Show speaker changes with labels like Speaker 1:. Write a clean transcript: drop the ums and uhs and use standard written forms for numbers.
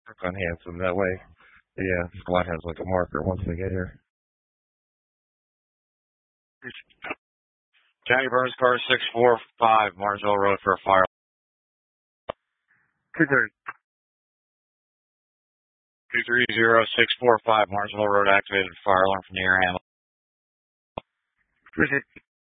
Speaker 1: Click on Handsome. That way, yeah, the squad has like a marker once they get here. County Burns car 645, Marshall Road for a fire. 230. 230645, Marshall Road activated fire alarm from near Hamilton.